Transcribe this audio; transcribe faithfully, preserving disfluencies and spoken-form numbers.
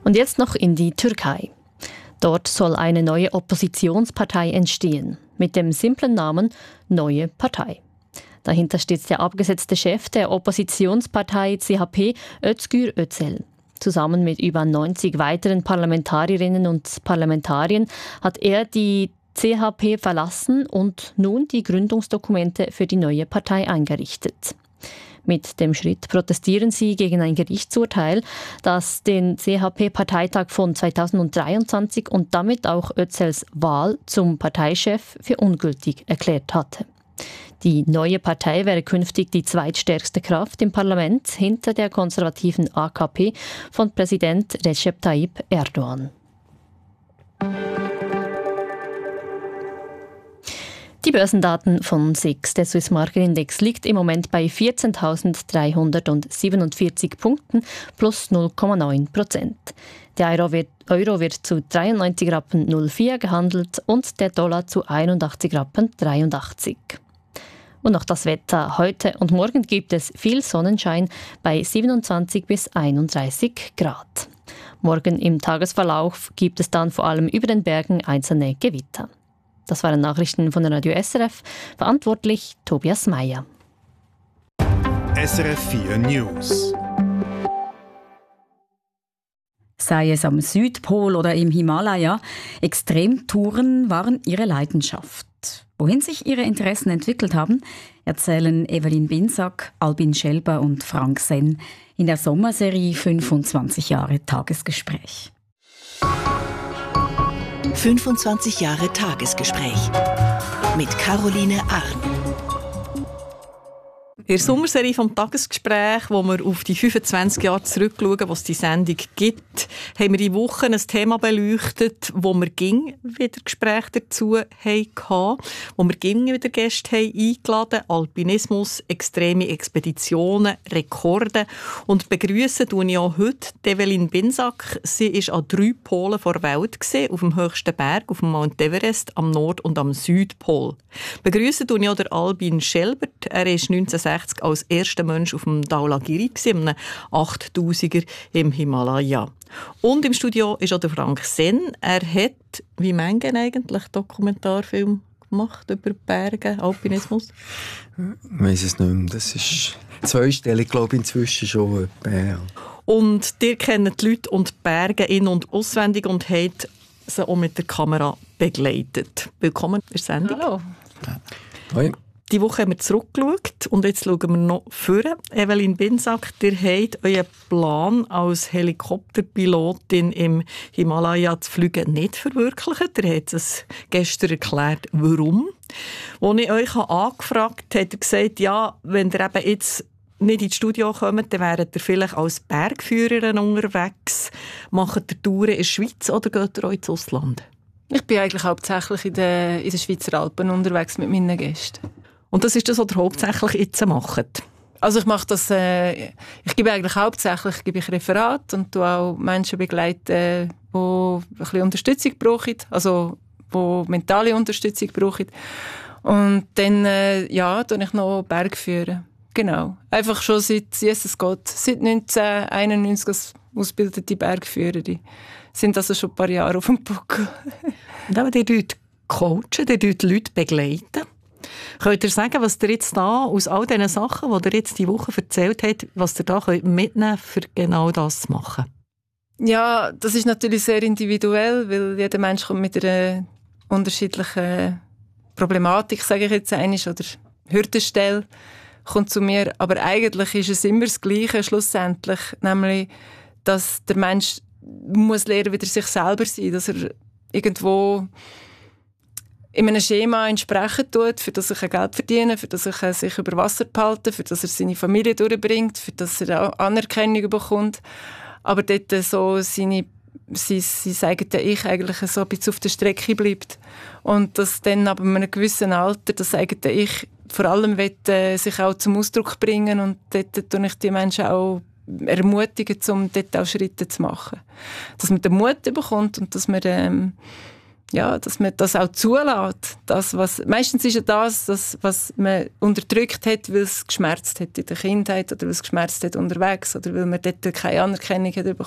Und jetzt noch in die Türkei. Dort soll eine neue Oppositionspartei entstehen, mit dem simplen Namen Neue Partei. Dahinter steht der abgesetzte Chef der Oppositionspartei C H P, Özgür Özel. Zusammen mit über neunzig weiteren Parlamentarierinnen und Parlamentariern hat er die C H P verlassen und nun die Gründungsdokumente für die neue Partei eingerichtet. Mit dem Schritt protestieren sie gegen ein Gerichtsurteil, das den C H P-Parteitag von zweitausenddreiundzwanzig und damit auch Özels Wahl zum Parteichef für ungültig erklärt hatte. Die neue Partei wäre künftig die zweitstärkste Kraft im Parlament hinter der konservativen A K P von Präsident Recep Tayyip Erdogan. Die Börsendaten von S I X. Der Swiss Market Index liegt im Moment bei vierzehntausenddreihundertsiebenundvierzig Punkten plus null Komma neun Prozent. Der Euro wird, Euro wird zu dreiundneunzig Rappen null vier gehandelt und der Dollar zu einundachtzig Rappen dreiundachtzig. Und noch das Wetter. Heute und morgen gibt es viel Sonnenschein bei siebenundzwanzig bis einunddreißig Grad. Morgen im Tagesverlauf gibt es dann vor allem über den Bergen einzelne Gewitter. Das waren Nachrichten von Radio S R F. Verantwortlich Tobias Meyer. S R F vier News. Sei es am Südpol oder im Himalaya, Extremtouren waren ihre Leidenschaft. Wohin sich ihre Interessen entwickelt haben, erzählen Evelyn Binsack, Albin Schelber und Frank Senn in der Sommerserie fünfundzwanzig Jahre Tagesgespräch. fünfundzwanzig Jahre Tagesgespräch mit Caroline Arn. In der Sommerserie vom Tagesgespräch, wo wir auf die fünfundzwanzig Jahre zurückschauen, was es die Sendung gibt, haben wir in Wochen ein Thema beleuchtet, wo wir ging wieder Gespräche dazu hatten, wo wir ging wieder Gäste haben eingeladen, Alpinismus, extreme Expeditionen, Rekorde. Und begrüssen tue ich auch heute Evelyn Binsack. Sie war an drei Polen der Welt, auf dem höchsten Berg, auf dem Mount Everest, am Nord- und am Südpol. Begrüssen tue ich auch den Albin Schelbert. Er ist neunzehnhundertsechzig als erster Mensch auf dem Dhaulagiri, einem achttausender im Himalaya. Und im Studio ist auch der Frank Senn. Er hat, wie manche eigentlich, Dokumentarfilm gemacht über Berge, Alpinismus. Ich weiss es nicht mehr. Das ist zweistellig, glaube ich, inzwischen schon. Ja. Und ihr kennt die Leute und die Berge in- und auswendig und habt sie auch mit der Kamera begleitet. Willkommen in der Sendung. Hallo. Hoi. Die Woche haben wir zurückgeschaut und jetzt schauen wir noch vor. Evelyn Binsack, ihr habt euren Plan als Helikopterpilotin im Himalaya zu fliegen nicht verwirklicht. Ihr habt es gestern erklärt, warum. Als ich euch angefragt habe, hat er gesagt, ja, wenn ihr eben jetzt nicht ins Studio kommt, dann wäret ihr vielleicht als Bergführerin unterwegs. Macht ihr Touren in der Schweiz oder geht ihr auch ins Ausland? Ich bin eigentlich hauptsächlich in den, in den Schweizer Alpen unterwegs mit meinen Gästen. Und das ist das, was ihr hauptsächlich jetzt macht? Also ich mache das, äh, ich gebe eigentlich hauptsächlich gebe ich Referat und tue auch Menschen begleiten, die ein bisschen Unterstützung brauchen, also die mentale Unterstützung brauchen. Und dann, äh, ja, tue ich noch Berg führen. Genau. Einfach schon seit Jesus Gott, seit neunzehnhunderteinundneunzig als ausgebildete Bergführerin. Sind also schon ein paar Jahre auf dem Buckel. Und eben, ihr dort coachen, ihr dort Leute begleiten. Könnt ihr sagen, was ihr jetzt da aus all diesen Sachen, die ihr jetzt diese Woche erzählt habt, was ihr da mitnehmen könnt, für genau das zu machen? Ja, das ist natürlich sehr individuell, weil jeder Mensch kommt mit einer unterschiedlichen Problematik, sage ich jetzt einmal, oder Hürdenstelle, kommt zu mir. Aber eigentlich ist es immer das Gleiche schlussendlich, nämlich, dass der Mensch muss lernen, wieder sich selber sein, dass er irgendwo in einem Schema entsprechen tut, für das er Geld verdienen, für das er sich über Wasser behalten, für das er seine Familie durchbringt, für das er auch Anerkennung bekommt. Aber dort so seine, sein, sein eigenes Ich eigentlich so ein bisschen auf der Strecke bleibt. Und dass dann ab einem gewissen Alter das eigene Ich vor allem will, äh, sich auch zum Ausdruck bringen und dort tue ich die Menschen auch ermutigen, um dort auch Schritte zu machen. Dass man den Mut bekommt und dass man ähm, ja, dass man das auch zulässt. Das, was, meistens ist ja das, das, was man unterdrückt hat, weil es geschmerzt hat in der Kindheit oder weil es geschmerzt hat unterwegs oder weil man dort keine Anerkennung hat bekommen.